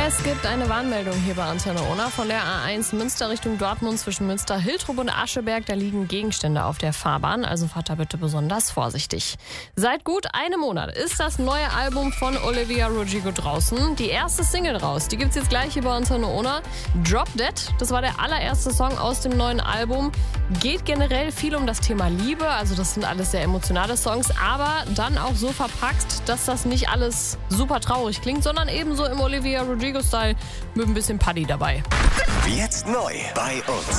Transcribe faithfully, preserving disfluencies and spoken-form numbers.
Es gibt eine Warnmeldung hier bei Antenne Unna von der A eins Münster Richtung Dortmund zwischen Münster-Hiltrop und Ascheberg. Da liegen Gegenstände auf der Fahrbahn, also fahrt da bitte besonders vorsichtig. Seit gut einem Monat ist das neue Album von Olivia Rodrigo draußen. Die erste Single raus, die gibt's jetzt gleich hier bei Antenne Unna. Drop Dead, das war der allererste Song aus dem neuen Album. Geht generell viel um das Thema Liebe, also das sind alles sehr emotionale Songs, aber dann auch so verpackt, dass das nicht alles super traurig klingt, sondern ebenso im Olivia Rodrigo-Style mit ein bisschen Paddy dabei. Jetzt neu bei uns.